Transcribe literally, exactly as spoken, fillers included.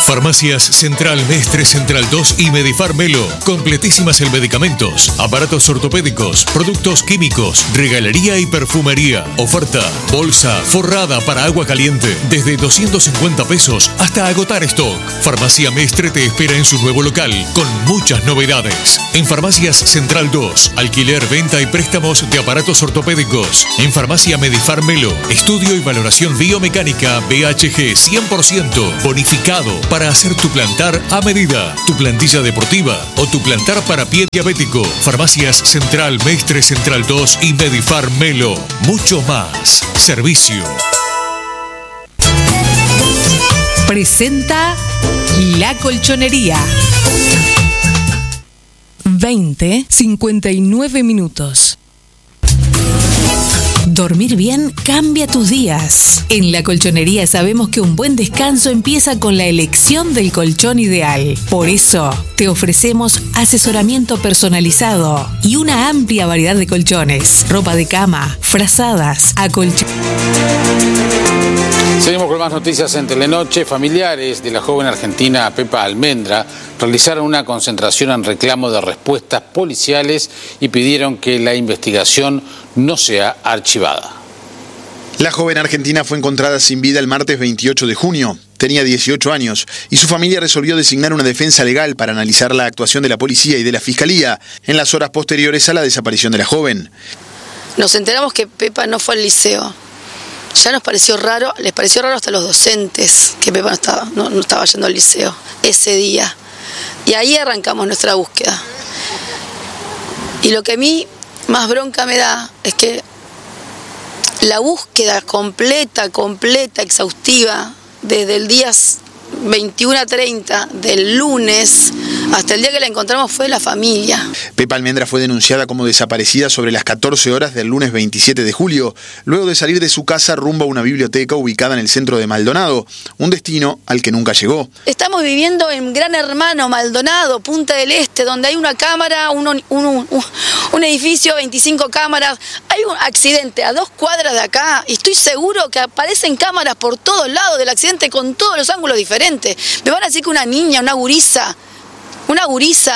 Farmacias Central Mestre Central dos y Medifar Melo. Completísimas en medicamentos, aparatos ortopédicos, productos químicos, regalería y perfumería. Oferta, bolsa forrada para agua caliente, desde doscientos cincuenta pesos hasta agotar stock. Farmacia Mestre te espera en su nuevo local, con muchas novedades. En Farmacias Central dos, alquiler, venta y préstamos de aparatos ortopédicos. En Farmacia Medifar Melo, estudio y valoración biomecánica B H G cien por ciento, bonificado para hacer tu plantar a medida, tu plantilla deportiva o tu plantar para pie diabético. Farmacias Central Mestre Central dos y Medifar Melo. Mucho más. Servicio. Presenta La Colchonería. veinte cincuenta y nueve minutos. Dormir bien cambia tus días. En La Colchonería sabemos que un buen descanso empieza con la elección del colchón ideal. Por eso, te ofrecemos asesoramiento personalizado y una amplia variedad de colchones, ropa de cama, frazadas, acolchones. Seguimos con más noticias en Telenoche. Familiares de la joven argentina Pepa Almendra realizaron una concentración en reclamo de respuestas policiales y pidieron que la investigación no sea archivada. La joven argentina fue encontrada sin vida el martes veintiocho de junio. Tenía dieciocho años y su familia resolvió designar una defensa legal para analizar la actuación de la policía y de la fiscalía en las horas posteriores a la desaparición de la joven. Nos enteramos que Pepa no fue al liceo. Ya nos pareció raro, les pareció raro hasta a los docentes que Pepa no estaba, no, no estaba yendo al liceo ese día. Y ahí arrancamos nuestra búsqueda. Y lo que a mí más bronca me da es que la búsqueda completa, completa, exhaustiva, desde el día veintiuno a treinta del lunes hasta el día que la encontramos fue la familia. Pepa Almendra fue denunciada como desaparecida sobre las catorce horas del lunes veintisiete de julio, luego de salir de su casa rumbo a una biblioteca ubicada en el centro de Maldonado, un destino al que nunca llegó. Estamos viviendo en Gran Hermano, Maldonado, Punta del Este, donde hay una cámara, un, un, un, un edificio, veinticinco cámaras. Hay un accidente a dos cuadras de acá y estoy seguro que aparecen cámaras por todos lados del accidente con todos los ángulos diferentes. Me van a decir que una niña, una gurisa, una gurisa